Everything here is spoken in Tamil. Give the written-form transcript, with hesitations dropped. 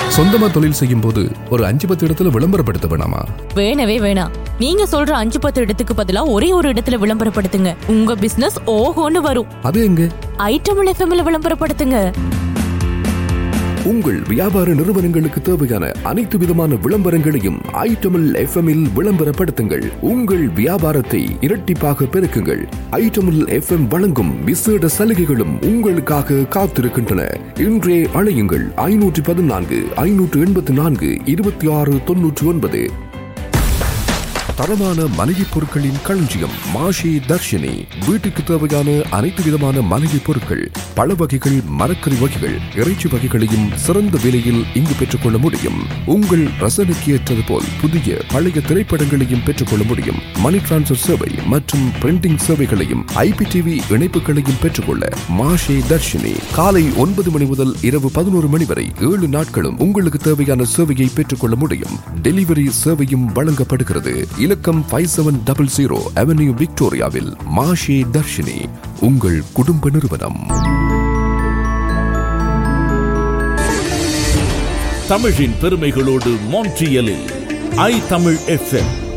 சொந்தமா தொழில் செய்யும் போது ஒரு 5-10 இடத்துல விளம்பரப்படுத்த வேணாமா? வேணவே வேணாம். நீங்க சொல்ற 5-10 இடத்துக்கு பதிலா ஒரே ஒரு இடத்துல விளம்பரப்படுத்துங்க. உங்க பிசினஸ் ஓஹோன்னு வரும். அது எங்க? ஐட்டமில் எஃப்எம்ல விளம்பரப்படுத்துங்க. உங்கள் வியாபார நிறுவனங்களுக்கு தேவையான அனைத்து விதமான விளம்பரங்களையும் ஐட்டமில் எஃப்எம்மில் விளம்பரப்படுத்துங்கள். உங்கள் வியாபாரத்தை இரட்டிப்பாக பெருக்குங்கள். ஐட்டமில் எஃப்எம் வழங்கும் விசேட சலுகைகளும் உங்களுக்காக காத்திருக்கின்றன. இன்றே அழையுங்கள் 514 584 2699. தரமான மளிகை பொருட்களின் களஞ்சியம் மாஷி தர்ஷினி. வீட்டுக்கு தேவையான அனைத்து விதமான மளிகை பொருட்கள், பழ வகைகள், மரக்கறி வகைகள், இறைச்சி வகைகளையும் சிறந்த விலையில் இங்கு பெற்றுக்கொள்ள முடியும். உங்கள் ரசனைக்கு ஏற்றது போல் புதிய பழைய திரைப்படங்களையும் பெற்றுக்கொள்ள முடியும். மணி டிரான்ஸ்பர் சேவை மற்றும் பிரிண்டிங் சேவைகளையும் IPTV இணைப்புகளையும் பெற்றுக்கொள்ள மாஷி தர்ஷினி. காலை 9 மணி முதல் இரவு 11 மணி வரை 7 நாட்களும் உங்களுக்கு தேவையான சேவையை பெற்றுக்கொள்ள முடியும். டெலிவரி சேவையும் வழங்கப்படுகிறது. இலக்கம் 5700 அவென்யூ விக்டோரியாவில் மாஷி தர்ஷினி. உங்கள் குடும்ப நிறுவனம். தமிழின் பெருமைகளோடு மான்ட்ரியலில் iTamil FM